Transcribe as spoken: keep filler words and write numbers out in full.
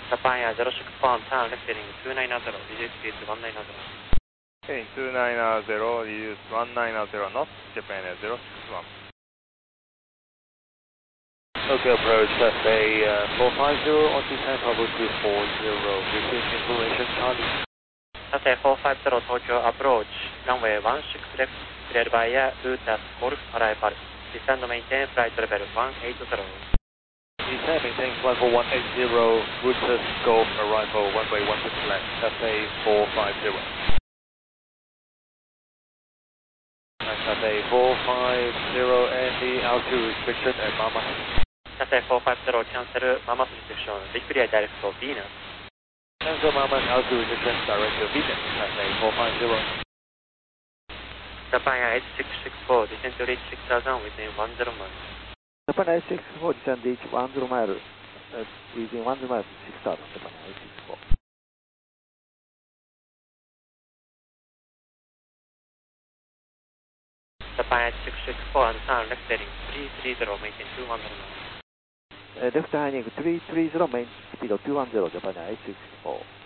Japan Air zero six four on turn left heading two nine zero, reduce speed to one nine zero. Heading two nine zero, reduce one nine zero knots, Japan Air zero six one. Okay, approach Cathay uh, four five zero, on descent Bravo two four zero, receive information Charlie. Cathay four five zero Tokyo approach, runway one six left, cleared by air, route at Golf arrival. Descend maintain flight level one eight zero. Descend maintain flight for one eight zero, route Golf arrival, runway one six left, Cathay four five zero. Cathay four five zero and the altitude restriction at Mama. Cathay four five zero cancel Mama restriction, declare direct to Venus. Cancel Mama altitude restriction direct to Venus, Cathay four five zero. Japan Air eight six six four, descend to reach six thousand within one zero miles. Japan Air eight six four, descend reach one zero miles, uh, within one zero miles, six thousand, Japan Air eight six four. Japan Air six six four on turn left heading three three zero, maintain two one zero. Uh, left heading three three zero, main speed of two one zero, Japan Air eight six four.